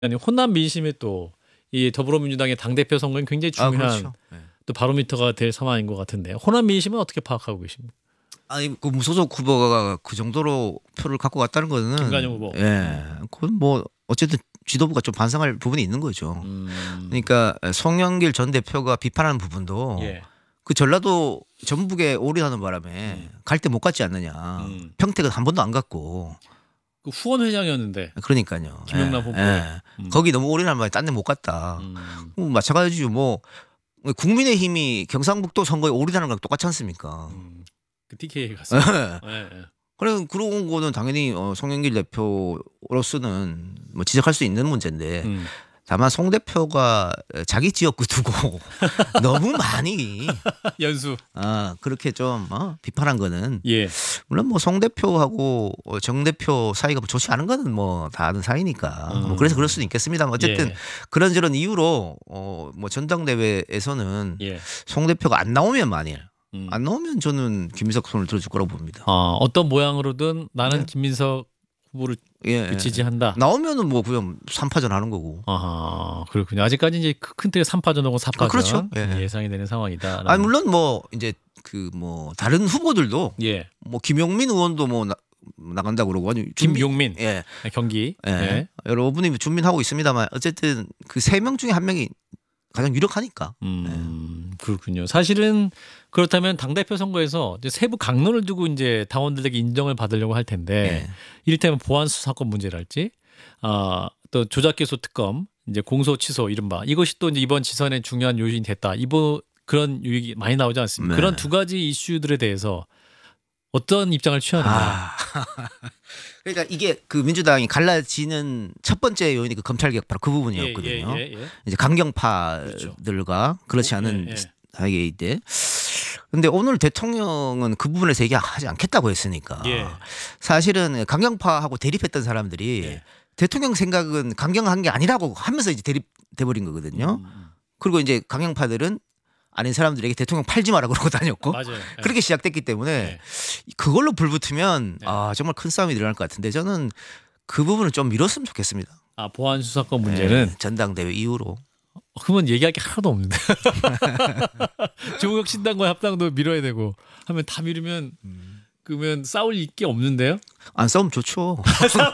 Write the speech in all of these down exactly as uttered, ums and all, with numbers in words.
아니 호남 민심이 또 이 더불어민주당의 당대표 선거는 굉장히 아, 중요한 그렇죠. 네. 또 바로미터가 될 상황인 것 같은데 호남 민심은 어떻게 파악하고 계십니까? 아니 그 무소속 후보가 그 정도로 표를 갖고 갔다는 거는 김관영 후보. 예, 그건 뭐 어쨌든 지도부가 좀 반성할 부분이 있는 거죠. 음. 그러니까 송영길 전 대표가 비판하는 부분도 예. 그 전라도 전북에 올인하는 바람에 음. 갈 때 못 갔지 않느냐. 음. 평택은 한 번도 안 갔고. 그 후원 회장이었는데. 그러니까요. 김영남 예, 후보. 예. 음. 거기 너무 올인하는 바람에 딴 데 못 갔다. 음. 뭐 마찬가지죠. 뭐 국민의힘이 경상북도 선거에 올인하는 거랑 똑같지 않습니까? 음. 그 티케이 갔어요. 예, 예. 그래 그런 거는 당연히 어, 송영길 대표로서는 뭐 지적할 수 있는 문제인데 음. 다만 송 대표가 자기 지역구 두고 너무 많이 연수. 아 그렇게 좀 어, 비판한 거는 예. 물론 뭐 송 대표하고 정 대표 사이가 뭐 좋지 않은 거는 뭐 다 아는 사이니까 음. 뭐 그래서 그럴 수는 있겠습니다만 어쨌든 예. 그런저런 이유로 어, 뭐 전당대회에서는 예. 송 대표가 안 나오면 만일 음. 안 나오면 저는 김민석 손을 들어줄 거라고 봅니다. 어, 어떤 모양으로든 나는 네. 김민석 후보를 예, 예. 지지한다. 나오면은 뭐 그냥 삼 파전 하는 거고. 아, 그렇군요. 아직까지 이제 큰 틀에 삼 파전하고 사 파전 아, 그렇죠. 예. 예상이 되는 상황이다. 아 물론 뭐 이제 그 뭐 다른 후보들도 예. 뭐 김용민 의원도 뭐 나, 나간다 그러고 아니 준비- 김용민. 예. 경기. 예. 예. 여러분이 준비하고 있습니다만 어쨌든 그 세 명 중에 한 명이 가장 유력하니까. 음, 그렇군요. 사실은 그렇다면 당대표 선거에서 이제 세부 강론을 두고 이제 당원들에게 인정을 받으려고 할 텐데 예. 이를테면 보안 수사권 문제랄지, 아, 또 조작기소 특검, 이제 공소 취소 이른바 이것이 또 이제 이번 지선의 중요한 요인이 됐다. 이번 그런 얘기 많이 나오지 않습니까? 네. 그런 두 가지 이슈들에 대해서 어떤 입장을 취하느냐. 아. 그러니까 이게 그 민주당이 갈라지는 첫 번째 요인이 그 검찰 개혁 바로 그 부분이었거든요. 예, 예, 예, 예. 이제 강경파들과 그렇지 않은 예, 예. 사이에 근데 오늘 대통령은 그 부분에서 얘기하지 않겠다고 했으니까 예. 사실은 강경파하고 대립했던 사람들이 예. 대통령 생각은 강경한 게 아니라고 하면서 이제 대립돼 버린 거거든요. 음, 그리고 이제 강경파들은 아닌 사람들에게 대통령 팔지 마라 그러고 다녔고 맞아요. 예. 그렇게 시작됐기 때문에 예. 그걸로 불붙으면 네. 아 정말 큰 싸움이 일어날 것 같은데 저는 그 부분을 좀 미뤘으면 좋겠습니다. 아, 보안 수사권 문제는 네, 전당대회 이후로. 그러면 얘기할 게 하나도 없는데. 조국 신당과 합당도 밀어야 되고 하면 다 미루면 그러면 싸울 게 없는데요? 안 싸우면 좋죠.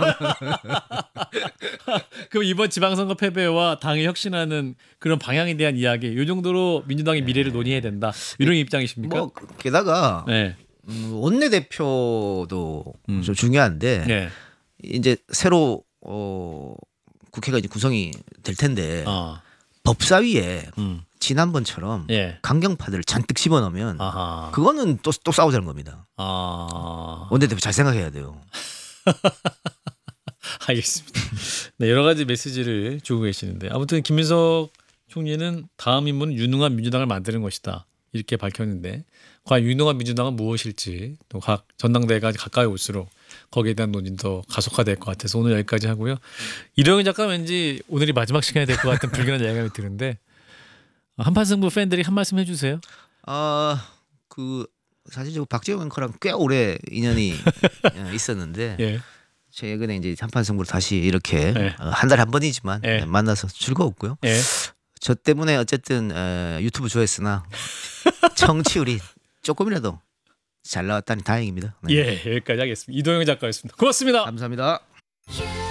그럼 이번 지방선거 패배와 당이 혁신하는 그런 방향에 대한 이야기, 이 정도로 민주당의 미래를 논의해야 된다. 이런 입장이십니까? 뭐 게다가 네. 음, 원내대표도 음. 좀 중요한데 네. 이제 새로 어, 국회가 이제 구성이 될 텐데 아. 법사위에 음. 지난번처럼 예. 강경파들을 잔뜩 집어넣으면 아하. 그거는 또, 또 싸우자는 겁니다. 아. 원내대표 잘 생각해야 돼요. 알겠습니다. 네, 여러 가지 메시지를 주고 계시는데 아무튼 김민석 총리는 다음 임무는 유능한 민주당을 만드는 것이다. 이렇게 밝혔는데 과연 유능한 민주당은 무엇일지 또 각 전당대회가 가까이 올수록 거기에 대한 논의는 더 가속화될 것 같아서 오늘 여기까지 하고요. 이동현 작가 왠지 오늘이 마지막 시간이 될 것 같은 불길한 예감이 드는데 한판승부 팬들이 한 말씀 해주세요. 아, 그 사실 저 박재영 앵커랑 꽤 오래 인연이 있었는데 예. 최근에 이제 한판 승부로 다시 이렇게 네. 한 달에 한 번이지만 네. 만나서 즐거웠고요. 예. 저 때문에 어쨌든 에, 유튜브 조회수나 청취율이 조금이라도 잘 나왔다니 다행입니다. 네. 예, 여기까지 하겠습니다. 이동영 작가였습니다. 고맙습니다. 감사합니다. You